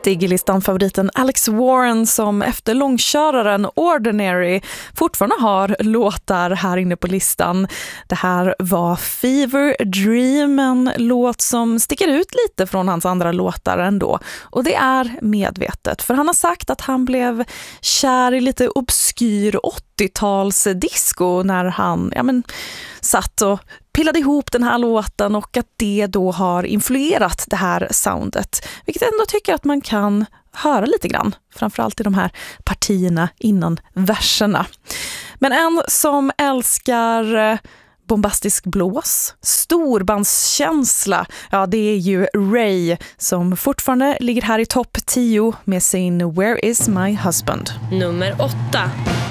Diggy-listan-favoriten Alex Warren som efter långköraren Ordinary fortfarande har låtar här inne på listan. Det här var Fever Dream, en låt som sticker ut lite från hans andra låtar ändå. Och det är medvetet, för han har sagt att han blev kär i lite obskyr 80-tals disco när han satt och pillade ihop den här låten, och att det då har influerat det här soundet, vilket jag ändå tycker att man kan höra lite grann, framförallt i de här partierna innan verserna. Men en som älskar bombastisk blås, storbandskänsla, ja, det är ju Ray som fortfarande ligger här i topp 10 med sin Where is my husband? Nummer 8.